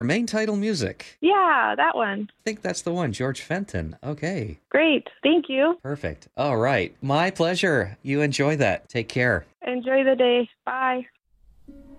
Main title music. Yeah, that one. I think that's the one, George Fenton. Okay. Great. Thank you. Perfect. All right. My pleasure. You enjoy that. Take care. Enjoy the day. Bye.